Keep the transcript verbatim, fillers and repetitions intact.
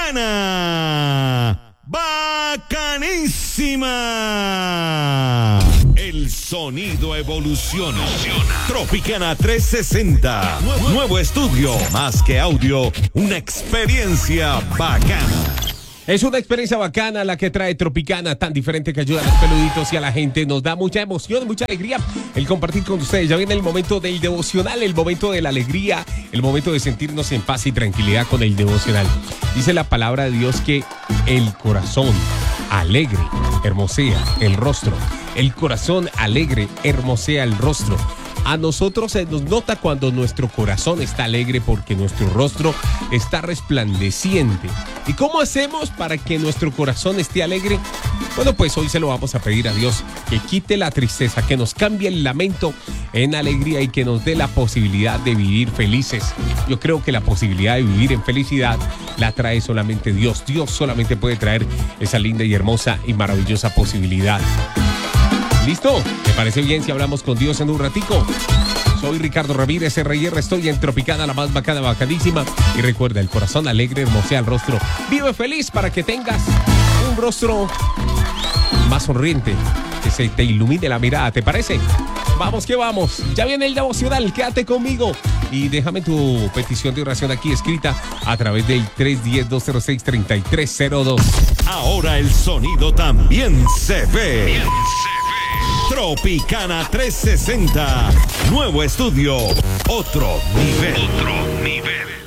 Bacana, bacanísima. El sonido evoluciona. Tropicana trescientos sesenta. Nuevo, nuevo estudio. Más que audio, una experiencia bacana. Es una experiencia bacana la que trae Tropicana, tan diferente que ayuda a los peluditos y a la gente. Nos da mucha emoción, mucha alegría el compartir con ustedes. Ya viene el momento del devocional, el momento de la alegría, el momento de sentirnos en paz y tranquilidad con el devocional. Dice la palabra de Dios que el corazón alegre hermosea el rostro. El corazón alegre hermosea el rostro. A nosotros se nos nota cuando nuestro corazón está alegre porque nuestro rostro está resplandeciente. ¿Y cómo hacemos para que nuestro corazón esté alegre? Bueno, pues hoy se lo vamos a pedir a Dios que quite la tristeza, que nos cambie el lamento en alegría y que nos dé la posibilidad de vivir felices. Yo creo que la posibilidad de vivir en felicidad la trae solamente Dios. Dios solamente puede traer esa linda y hermosa y maravillosa posibilidad. ¿Listo? ¿Te parece bien si hablamos con Dios en un ratico? Soy Ricardo Ramírez, R y R, estoy en Tropicana, la más bacana, bacanísima. Y recuerda, el corazón alegre hermosea el rostro. Vive feliz para que tengas un rostro más sonriente, que se te ilumine la mirada, ¿te parece? Vamos que vamos, ya viene el devocional, quédate conmigo. Y déjame tu petición de oración aquí escrita a través del tres uno cero, dos cero seis, tres tres cero dos. Ahora el sonido también se ve. Tropicana trescientos sesenta. Nuevo estudio. Otro nivel. Otro nivel.